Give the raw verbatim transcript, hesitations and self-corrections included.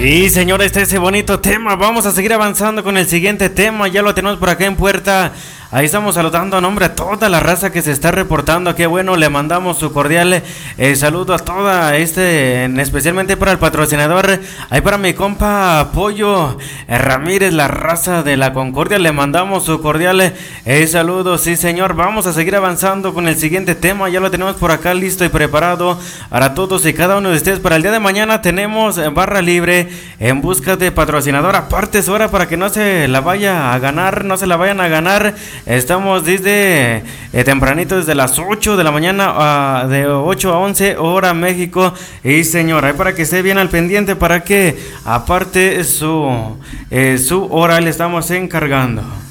Y señores, este ese bonito tema. Vamos a seguir avanzando con el siguiente tema. Ya lo tenemos por acá en puerta. Ahí estamos saludando a nombre de toda la raza que se está reportando. Qué bueno, le mandamos su cordial eh, saludo a toda este, en, especialmente para el patrocinador. Ahí para mi compa Pollo eh, Ramírez, la raza de la Concordia. Le mandamos su cordial eh, saludo. Sí, señor. Vamos a seguir avanzando con el siguiente tema. Ya lo tenemos por acá listo y preparado para todos y cada uno de ustedes. Para el día de mañana tenemos eh, barra libre en busca de patrocinador. Aparte es hora para que no se la vaya a ganar, no se la vayan a ganar. Estamos desde eh, tempranito, desde las ocho de la mañana, uh, de ocho a once hora México. Y señor, ahí para que esté bien al pendiente, para que aparte su, eh, su hora le estamos encargando.